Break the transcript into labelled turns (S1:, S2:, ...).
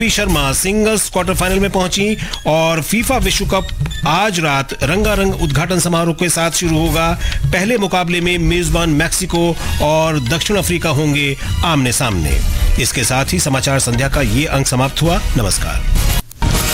S1: Sharma singles quarter final में पहुंची और फीफा विश्व कप आज रात रंगारंग उद्घाटन समारोह के साथ शुरू होगा। पहले मुकाबले में मेजबान मैक्सिको और दक्षिण अफ्रीका होंगे आमने सामने। इसके साथ ही समाचार संध्या का ये अंक समाप्त हुआ। नमस्कार।